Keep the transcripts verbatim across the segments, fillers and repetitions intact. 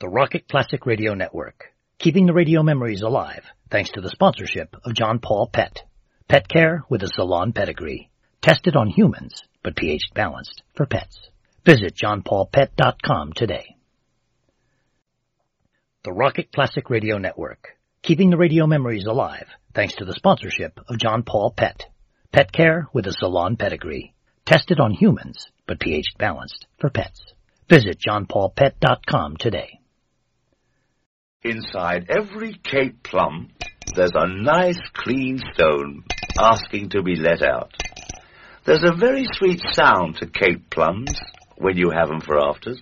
The Rocket Classic Radio Network, keeping the radio memories alive thanks to the sponsorship of John Paul Pet. Pet care with a salon pedigree. Tested on humans, but pH balanced for pets. Visit john paul pet dot com today. The Rocket Classic Radio Network, keeping the radio memories alive thanks to the sponsorship of John Paul Pet. Pet care with a salon pedigree. Tested on humans, but pH balanced for pets. Visit john paul pet dot com today. Inside every Cape plum, there's a nice clean stone asking to be let out. There's a very sweet sound to Cape plums when you have them for afters.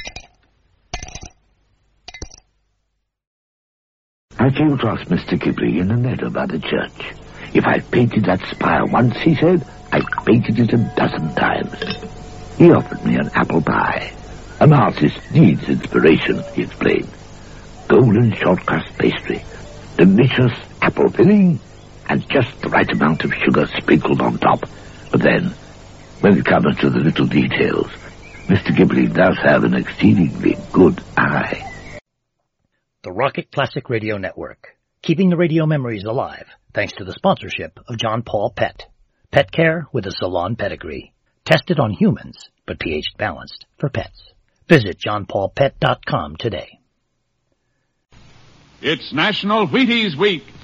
I came across Mister Ghibli in a meadow by the church. If I've painted that spire once, he said, I've painted it a dozen times. He offered me an apple pie. An artist needs inspiration, he explained. Golden short-crust pastry, delicious apple filling, and just the right amount of sugar sprinkled on top. But then, when it comes to the little details, Mister Ghibli does have an exceedingly good eye. The Rocket Classic Radio Network, keeping the radio memories alive thanks to the sponsorship of John Paul Pet. Pet care with a salon pedigree. Tested on humans, but pH balanced for pets. Visit john paul pet dot com today. It's National Wheaties Week.